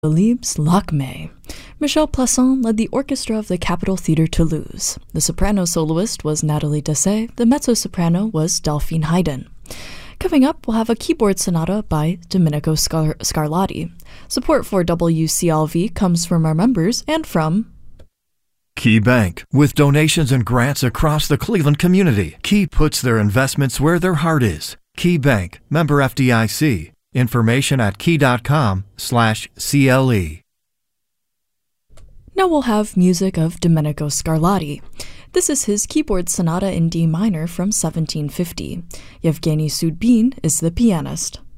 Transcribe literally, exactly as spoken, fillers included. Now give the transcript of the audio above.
Delibes Lakme. Michel Plasson led the orchestra of the Capitol Theatre Toulouse. The soprano soloist was Nathalie Dessay, the mezzo-soprano was Delphine Haydn. Coming up, we'll have a keyboard sonata by Domenico Scar- Scarlatti. Support for W C L V comes from our members and from Key Bank. With donations and grants across the Cleveland community, Key puts their investments where their heart is. Key Bank, member F D I C. Information at key.com slash CLE. Now we'll have music of Domenico Scarlatti. This is his keyboard sonata in D minor from seventeen fifty. Yevgeny Sudbin is the pianist.